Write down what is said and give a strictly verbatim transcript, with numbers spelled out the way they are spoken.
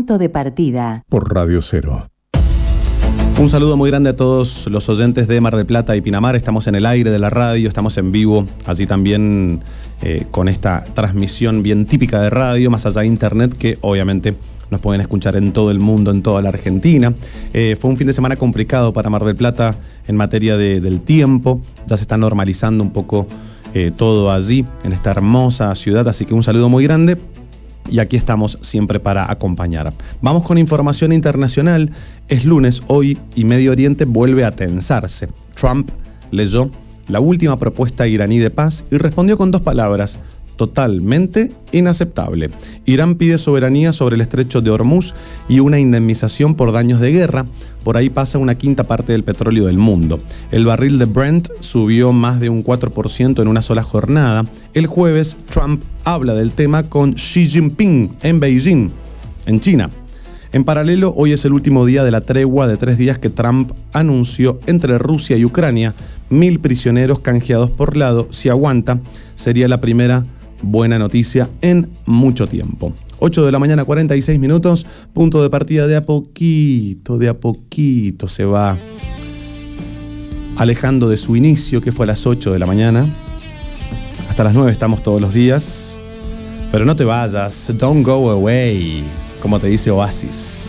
Punto de partida. Por Radio Cero. Un saludo muy grande a todos los oyentes de Mar del Plata y Pinamar. Estamos en el aire de la radio, estamos en vivo, allí también eh, con esta transmisión bien típica de radio, más allá de internet, que obviamente nos pueden escuchar en todo el mundo, en toda la Argentina. Eh, fue un fin de semana complicado para Mar del Plata en materia de, del tiempo. Ya se está normalizando un poco eh, todo allí, en esta hermosa ciudad, así que un saludo muy grande. Y aquí estamos siempre para acompañar. Vamos con información internacional. Es lunes hoy y Medio Oriente vuelve a tensarse. Trump leyó la última propuesta iraní de paz y respondió con dos palabras: totalmente inaceptable. Irán pide soberanía sobre el estrecho de Hormuz y una indemnización por daños de guerra. Por ahí pasa una quinta parte del petróleo del mundo. El barril de Brent subió más de un cuatro por ciento en una sola jornada. El jueves, Trump habla del tema con Xi Jinping en Beijing, en China. En paralelo, hoy es el último día de la tregua de tres días que Trump anunció entre Rusia y Ucrania. Mil prisioneros canjeados por lado. Si aguanta, sería la primera buena noticia en mucho tiempo. ocho de la mañana, cuarenta y seis minutos. Punto de partida de a poquito, de a poquito se va alejando de su inicio, que fue a las ocho de la mañana. Hasta las nueve estamos todos los días. Pero no te vayas, don't go away, como te dice Oasis.